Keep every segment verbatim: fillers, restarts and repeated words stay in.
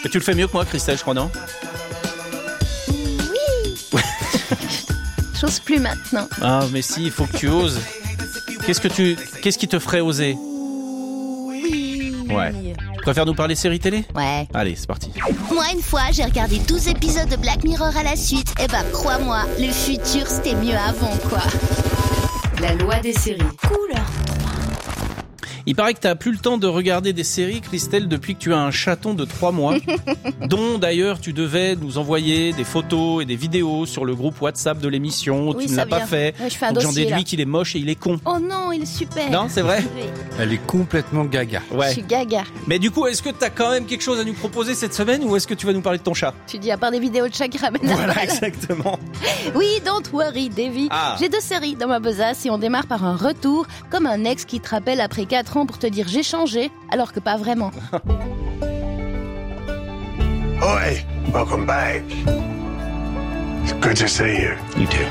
Mais tu le fais mieux que moi, Christelle, je crois, non? Oui. J'ose plus maintenant. Ah, mais si, il faut que tu oses. Qu'est-ce que tu, qu'est-ce qui te ferait oser? Oui. Ouais. Tu préfères nous parler séries télé? Ouais. Allez, c'est parti. Moi, une fois, j'ai regardé douze épisodes de Black Mirror à la suite. Et bah, crois-moi, le futur, c'était mieux avant, quoi. La loi des séries. Cool. Il paraît que t'as plus le temps de regarder des séries, Christelle, depuis que tu as un chaton de trois mois, dont d'ailleurs tu devais nous envoyer des photos et des vidéos sur le groupe WhatsApp de l'émission. Oui, tu ne ça l'as pas vient. fait. Ouais, je fais un Donc j'en dossier, déduis là. qu'il est moche et il est con. Oh non, il est super. Non, c'est vrai? Oui. Elle est complètement gaga. Je Ouais. suis gaga. Mais du coup, est-ce que t'as quand même quelque chose à nous proposer cette semaine ou est-ce que tu vas nous parler de ton chat? Tu dis à part des vidéos de chat qui ramènent la Voilà, balle. exactement. Oui, don't worry, Davy. Ah. J'ai deux séries dans ma besace et on démarre par un retour, comme un ex qui te rappelle après quatre ans pour te dire j'ai changé, alors que pas vraiment. Oi, welcome back. It's good to see you. You do.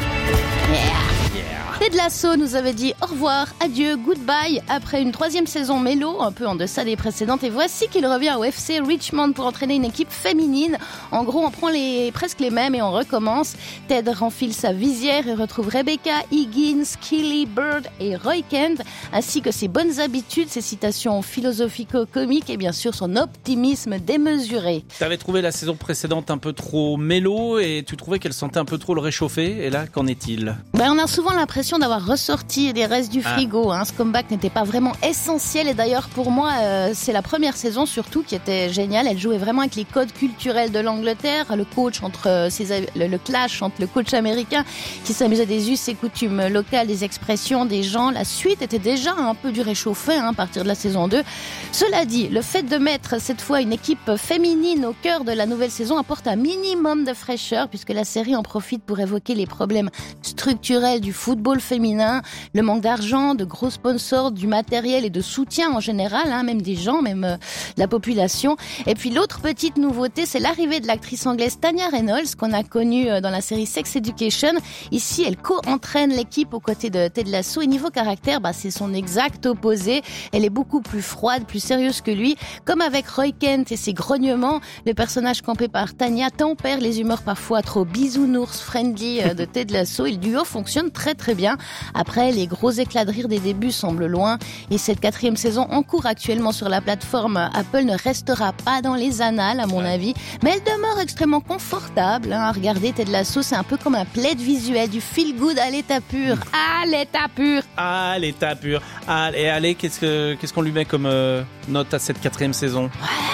Ted Lasso nous avait dit au revoir, adieu, goodbye, après une troisième saison mélo, un peu en deçà des précédentes, et voici qu'il revient au F C Richmond pour entraîner une équipe féminine. En gros, on prend les, presque les mêmes et on recommence. Ted renfile sa visière et retrouve Rebecca, Higgins, Kelly, Bird et Roy Kent, ainsi que ses bonnes habitudes, ses citations philosophico-comiques et bien sûr son optimisme démesuré. T'avais trouvé la saison précédente un peu trop mélo et tu trouvais qu'elle sentait un peu trop le réchauffer. Et là, qu'en est-il? Ben, on a souvent l'impression d'avoir ressorti des restes du Ah. frigo. Hein. Ce comeback n'était pas vraiment essentiel. Et d'ailleurs, pour moi, euh, c'est la première saison surtout qui était géniale. Elle jouait vraiment avec les codes culturels de l'Angleterre. Le coach entre euh, ses, le, le clash entre le coach américain qui s'amusait des us et coutumes locales, des expressions, des gens. La suite était déjà un peu du réchauffé hein, à partir de la saison deux. Cela dit, le fait de mettre cette fois une équipe féminine au cœur de la nouvelle saison apporte un minimum de fraîcheur puisque la série en profite pour évoquer les problèmes structurels du football féminin, le manque d'argent, de gros sponsors, du matériel et de soutien en général, hein, même des gens, même euh, la population. Et puis l'autre petite nouveauté, c'est l'arrivée de l'actrice anglaise Tanya Reynolds qu'on a connue euh, dans la série Sex Education. Ici, elle co-entraîne l'équipe aux côtés de Ted Lasso et niveau caractère, bah, c'est son exact opposé. Elle est beaucoup plus froide, plus sérieuse que lui. Comme avec Roy Kent et ses grognements, le personnage campé par Tanya tempère les humeurs parfois trop bisounours friendly euh, de Ted Lasso et le duo fonctionne très très bien. Après, les gros éclats de rire des débuts semblent loin et cette quatrième saison en cours actuellement sur la plateforme Apple ne restera pas dans les annales à mon Ouais. avis, mais elle demeure extrêmement confortable hein, à regarder. Ted Lasso, c'est un peu comme un plaid visuel, du feel good à l'état pur. À l'état pur. Ah, l'état pur. Ah, et allez, qu'est-ce que qu'est-ce qu'on lui met comme euh, note à cette quatrième saison?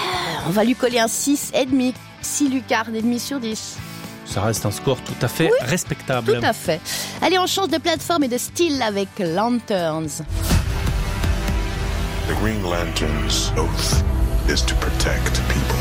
On va lui coller un six virgule cinq, six lucarnes et demi sur dix. Ça reste un score tout à fait respectable. Tout à fait. Allez, on change de plateforme et de style avec Lanterns. The Green Lantern's oath is to protect people.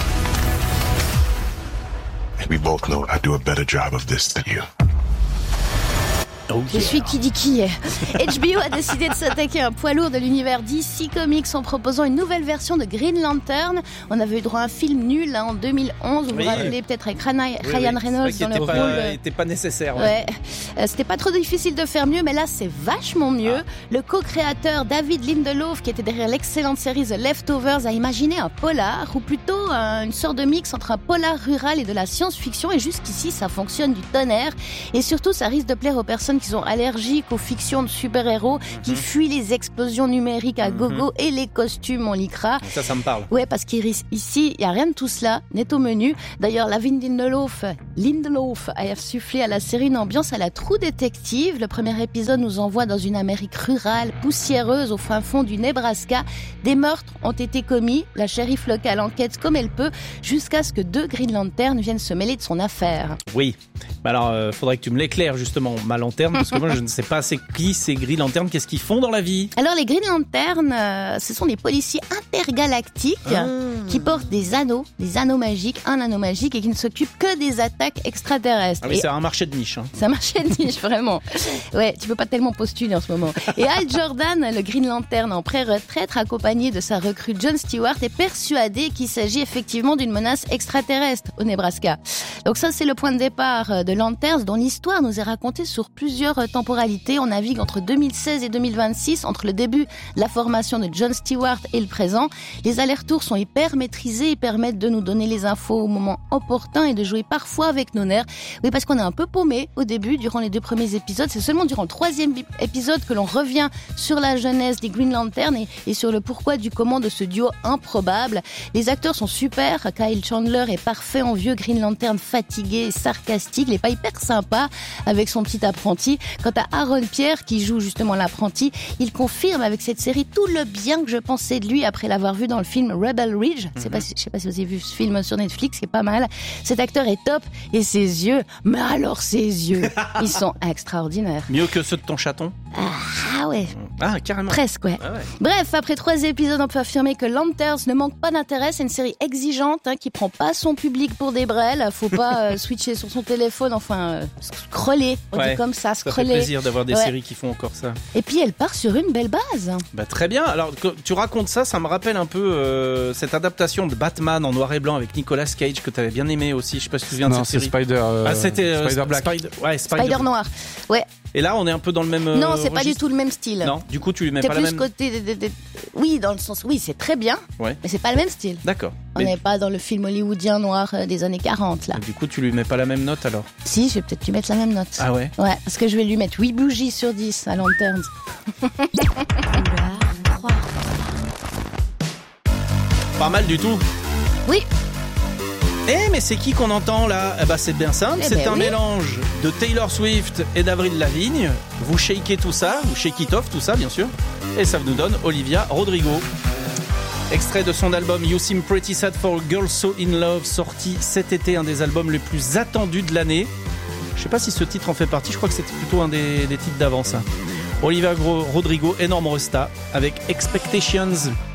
And we both know I do a better job of this than you. Oh, Je yeah. suis qui dit qui est. H B O a décidé de s'attaquer à un poids lourd de l'univers D C Comics en proposant une nouvelle version de Green Lantern. On avait eu droit à un film nul hein, en deux mille onze, vous Oui. vous rappelez peut-être avec Ryan, Oui, Ryan oui. Reynolds C'est dans vrai le qu'il était rôle. pas, il était pas nécessaire. Ouais. Ouais, Euh, c'était pas trop difficile de faire mieux, mais là c'est vachement mieux. Ah. Le co-créateur David Lindelof, qui était derrière l'excellente série The Leftovers, a imaginé un polar, ou plutôt euh, une sorte de mix entre un polar rural et de la science-fiction. Et jusqu'ici, ça fonctionne du tonnerre. Et surtout, ça risque de plaire aux personnes qui sont allergiques aux fictions de super-héros, qui fuient les explosions numériques à gogo et les costumes en lycra. Ça, ça me parle. Ouais, parce qu'ici, il n'y a rien de tout cela, n'est au menu. D'ailleurs, David Lindelof, Lindelof a soufflé à la série une ambiance à la True Detective. Le premier épisode nous envoie dans une Amérique rurale, poussiéreuse, au fin fond du Nebraska. Des meurtres ont été commis. La shérif locale enquête comme elle peut, jusqu'à ce que deux Green Lanterns viennent se mêler de son affaire. Oui. Bah alors, euh, faudrait que tu me l'éclaires justement, ma lanterne, parce que moi, je ne sais pas c'est qui ces Green Lanterns, qu'est-ce qu'ils font dans la vie? Alors, les Green Lanterns, euh, ce sont des policiers intergalactiques Ah. qui portent des anneaux, des anneaux magiques, un anneau magique, et qui ne s'occupent que des attaques extraterrestres. Ah oui, Et c'est un marché de niche. Hein. ça marchait de niche, vraiment. Ouais, tu peux pas tellement postuler en ce moment. Et Hal Jordan, le Green Lantern en pré-retraite, accompagné de sa recrue Jon Stewart, est persuadé qu'il s'agit effectivement d'une menace extraterrestre au Nebraska. Donc ça, c'est le point de départ de Lanterns, dont l'histoire nous est racontée sur plusieurs plusieurs euh, temporalités. On navigue entre deux mille seize et deux mille vingt-six, entre le début, la formation de Jon Stewart et le présent. Les allers-retours sont hyper maîtrisés, ils permettent de nous donner les infos au moment opportun et de jouer parfois avec nos nerfs. Oui, parce qu'on est un peu paumé au début, durant les deux premiers épisodes. C'est seulement durant le troisième épisode que l'on revient sur la jeunesse des Green Lantern et, et sur le pourquoi du comment de ce duo improbable. Les acteurs sont super. Kyle Chandler est parfait en vieux Green Lantern fatigué et sarcastique. Il est pas hyper sympa avec son petit apprenti. Quant à Aaron Pierre, qui joue justement l'apprenti, il confirme avec cette série tout le bien que je pensais de lui après l'avoir vu dans le film Rebel Ridge. Mm-hmm. C'est pas, je sais pas si vous avez vu ce film sur Netflix, c'est pas mal. Cet acteur est top et ses yeux, mais alors ses yeux, ils sont extraordinaires. Mieux que ceux de ton chaton? Ah ouais. Ah, carrément. Presque, ouais. Ah ouais. Bref, après trois épisodes, on peut affirmer que Lanterns ne manque pas d'intérêt. C'est une série exigeante, hein, qui prend pas son public pour des brels. Faut pas euh, switcher sur son téléphone, enfin, euh, scroller. On ouais. dit comme ça, scroller. Ça fait plaisir d'avoir des ouais. séries qui font encore ça. Et puis, elle part sur une belle base. Bah, très bien. Alors, que tu racontes ça, ça me rappelle un peu euh, cette adaptation de Batman en noir et blanc avec Nicolas Cage que tu avais bien aimé aussi. Je sais pas si tu te souviens non, de cette c'est série. Spider, euh, ah, c'était euh, Spider Black. Spider, ouais, Spider... Spider Noir. Ouais. Et là, on est un peu dans le même. Euh, non, c'est registre. pas du tout le même style. Non, du coup, tu lui mets T'es pas plus la même. côté de, de, de... Oui, dans le sens. Oui, c'est très bien. Ouais. Mais c'est pas le même style. D'accord. On mais... n'est pas dans le film hollywoodien noir des années quarante, là. Du coup, tu lui mets pas la même note alors? Si, je vais peut-être lui mettre la même note. Ah ouais? Ouais, parce que je vais lui mettre huit bougies sur dix à Lanterns. Pas mal du tout. Oui. Eh, mais c'est qui qu'on entend là? Eh bah, c'est bien simple, eh c'est ben un oui. mélange de Taylor Swift et d'Avril Lavigne. Vous shakez tout ça, vous shake it off tout ça, bien sûr. Et ça nous donne Olivia Rodrigo. Extrait de son album You Seem Pretty Sad for a Girl So In Love, sorti cet été, un des albums les plus attendus de l'année. Je sais pas si ce titre en fait partie, je crois que c'était plutôt un des, des titres d'avance. Hein. Olivia Rodrigo, énorme resta, avec Expectations.